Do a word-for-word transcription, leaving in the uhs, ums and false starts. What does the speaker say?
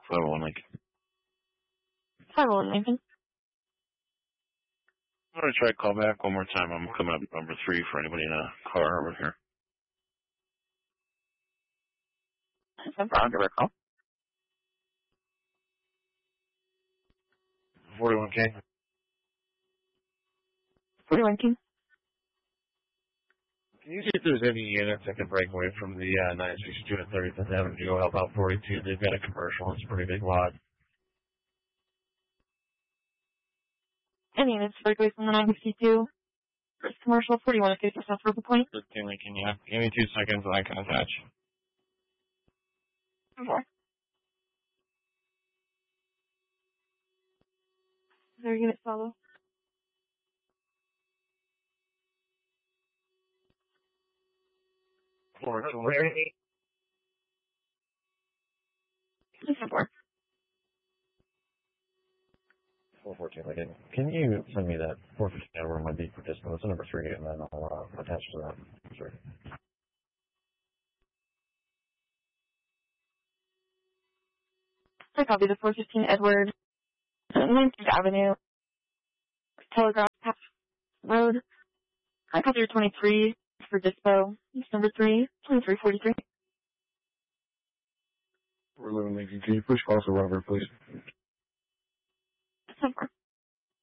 five oh one Lincoln. five oh one Lincoln. I'm going to try to call back one more time. I'm coming up number three for anybody in a car over here. No problem. Give her a call. forty-one K. forty-one King. Can you see if there's any units that can break away from the uh, nine sixty-two and thirty-fifth Avenue to go help out forty-two? They've got a commercial. It's a pretty big lot. Any units break away from the nine sixty-two. First commercial, forty-one fifty South Purple Point. fifteen Lincoln, yeah. Give me two seconds and I can attach. Four. Is there a unit follow? Four, Larry. Four. four fourteen Lincoln. Can you send me that four fifteen over my beat participant? It's number three, and then I'll uh, attach to that. Sure. I copy the four fifteen Edward, nineteenth Avenue, Telegraph Path Road. I copy your twenty-three for Dispo. It's number three, twenty-three forty-three. We're living Lincoln. Can you push also Robert, please? So far.